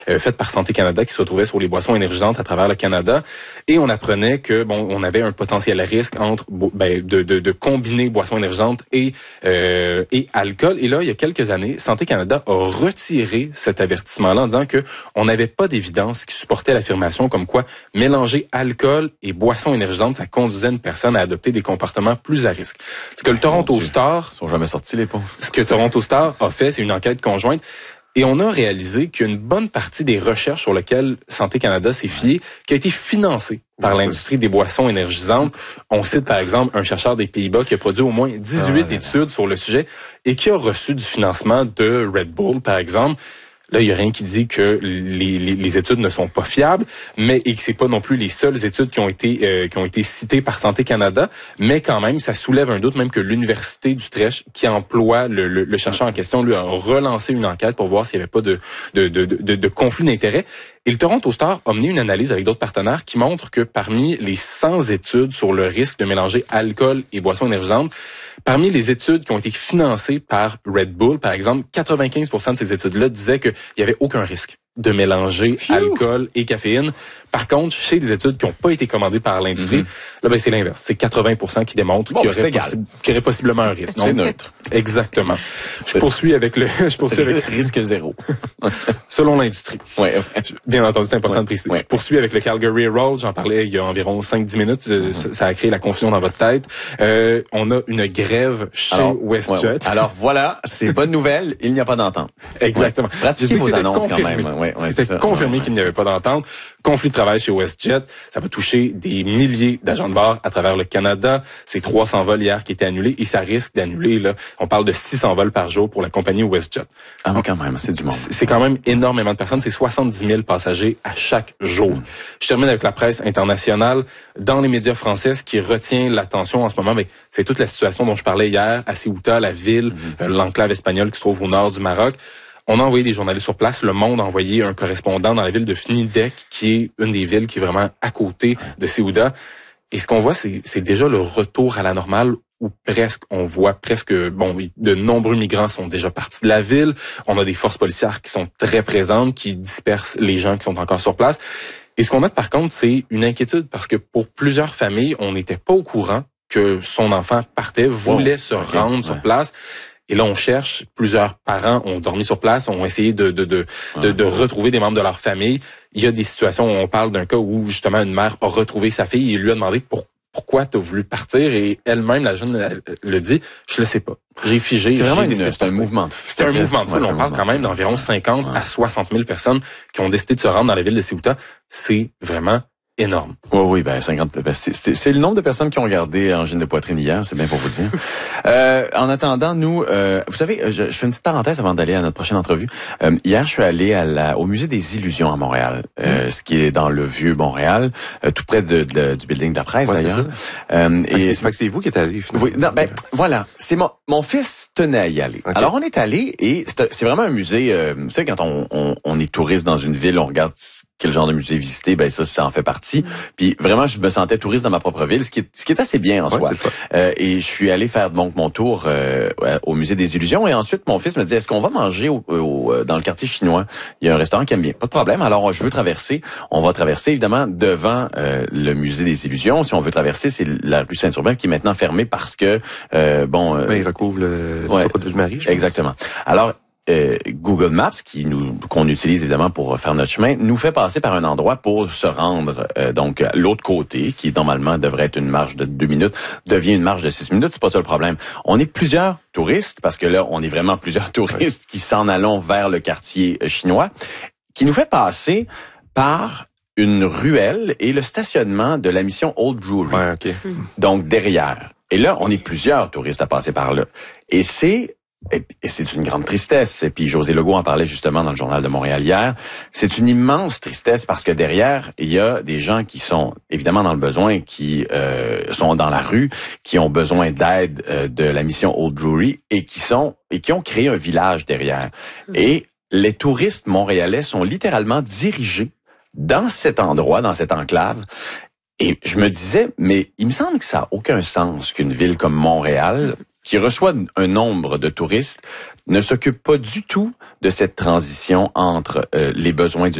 faite par Santé Canada qui se retrouvait sur les boissons énergisantes à travers le Canada. Et on apprenait que on avait un potentiel risque entre de combiner boissons énergisantes et alcool. Et là, il y a quelques années, Santé Canada a retiré cet avertissement-là en disant que on n'avait pas d'évidence qui supportait l'affirmation comme quoi mélanger alcool et boissons énergisantes, ça conduisait une personne à adopter des comportements plus à risque. Ce que le Toronto Star... Ils sont jamais sortis, les pauvres. Ce que Toronto Star a fait, c'est une enquête conjointe. Et on a réalisé qu'une bonne partie des recherches sur lesquelles Santé Canada s'est fié, qui a été financée par l'industrie des boissons énergisantes. On cite par exemple un chercheur des Pays-Bas qui a produit au moins 18 études sur le sujet et qui a reçu du financement de Red Bull, par exemple. Là, il y a rien qui dit que les études ne sont pas fiables, et que c'est pas non plus les seules études qui ont été citées par Santé Canada, mais quand même, ça soulève un doute même que l'Université d'Utrecht, qui emploie le chercheur en question, lui a relancé une enquête pour voir s'il n'y avait pas de conflit d'intérêts. Et le Toronto Star a mené une analyse avec d'autres partenaires qui montre que parmi les 100 études sur le risque de mélanger alcool et boissons énergisantes, parmi les études qui ont été financées par Red Bull, par exemple, 95% de ces études-là disaient qu'il n'y avait aucun risque de mélanger alcool et caféine. Par contre, chez les études qui n'ont pas été commandées par l'industrie, là, c'est l'inverse. C'est 80% qui démontrent qu'il y aurait possiblement un risque. C'est neutre. Exactement. Je poursuis avec risque zéro. Selon l'industrie. Ouais. Bien entendu, c'est important de préciser. Je poursuis avec le Calgary Road. J'en parlais il y a environ 5-10 minutes. Ça a créé la confusion dans votre tête. On a une grève chez WestJet. Alors voilà, c'est bonne nouvelle. Il n'y a pas d'entente. Exactement. Pratiquez vos annonces quand même. C'était confirmé qu'il n'y avait pas d'entente. Conflit de travail chez WestJet, ça va toucher des milliers d'agents de bord à travers le Canada. C'est 300 vols hier qui étaient annulés et ça risque d'annuler, là. On parle de 600 vols par jour pour la compagnie WestJet. Ah oui, quand même, c'est du monde. C'est quand même énormément de personnes. C'est 70 000 passagers à chaque jour. Je termine avec la presse internationale. Dans les médias français, ce qui retient l'attention en ce moment, c'est toute la situation dont je parlais hier à Ceuta, la ville, l'enclave espagnole qui se trouve au nord du Maroc. On a envoyé des journalistes sur place. Le Monde a envoyé un correspondant dans la ville de Fnidek, qui est une des villes qui est vraiment à côté de Ceuta. Et ce qu'on voit, c'est déjà le retour à la normale, où on voit presque, de nombreux migrants sont déjà partis de la ville. On a des forces policières qui sont très présentes, qui dispersent les gens qui sont encore sur place. Et ce qu'on a par contre, c'est une inquiétude, parce que pour plusieurs familles, on n'était pas au courant que son enfant partait, voulait se rendre sur place. Et là, on cherche. Plusieurs parents ont dormi sur place, ont essayé de retrouver des membres de leur famille. Il y a des situations où on parle d'un cas où, justement, une mère a retrouvé sa fille et lui a demandé pourquoi tu as voulu partir. Et elle-même, la jeune, le dit, je le sais pas. J'ai figé. C'est vraiment un mouvement de foule. C'est un mouvement de foule. On parle quand même d'environ 50 à 60 000 personnes qui ont décidé de se rendre dans la ville de Ceuta. C'est vraiment énorme. Oui, 50. C'est le nombre de personnes qui ont regardé Angine de poitrine hier, c'est bien pour vous dire. En attendant, nous, vous savez, je fais une petite parenthèse avant d'aller à notre prochaine entrevue. Hier, je suis allé au musée des Illusions à Montréal, ce qui est dans le vieux Montréal, tout près du building de la presse d'ailleurs. C'est vous qui êtes allé finalement. Oui, voilà. C'est mon fils tenait à y aller. Okay. Alors on est allé et c'est vraiment un musée. Vous savez, quand on est touriste dans une ville, on regarde quel genre de musée visiter, ça en fait partie. Puis vraiment, je me sentais touriste dans ma propre ville, ce qui est assez bien en soi. Et je suis allé faire donc mon tour au musée des Illusions. Et ensuite, mon fils me dit, est-ce qu'on va manger dans le quartier chinois? Il y a un restaurant qui aime bien. Pas de problème. Alors, je veux traverser. On va traverser, évidemment, devant le musée des Illusions. Si on veut traverser, c'est la rue Saint-Urbain qui est maintenant fermée parce que, il recouvre le de Marie, je pense. Exactement. Alors, Google Maps, qu'on utilise évidemment pour faire notre chemin, nous fait passer par un endroit pour se rendre donc à l'autre côté, qui normalement devrait être une marche de 2 minutes, devient une marche de 6 minutes. C'est pas ça le problème. On est plusieurs touristes, parce que là, on est vraiment plusieurs touristes qui s'en allons vers le quartier chinois, qui nous fait passer par une ruelle et le stationnement de la mission Old Brewery. Ouais, okay. Donc derrière. Et là, on est plusieurs touristes à passer par là. Et c'est une grande tristesse. Et puis José Legault en parlait justement dans le Journal de Montréal hier. C'est une immense tristesse parce que derrière, il y a des gens qui sont évidemment dans le besoin, qui sont dans la rue, qui ont besoin d'aide de la mission Old Drury et qui ont créé un village derrière. Et les touristes montréalais sont littéralement dirigés dans cet endroit, dans cette enclave. Et je me disais, mais il me semble que ça n'a aucun sens qu'une ville comme Montréal qui reçoit un nombre de touristes, ne s'occupe pas du tout de cette transition entre les besoins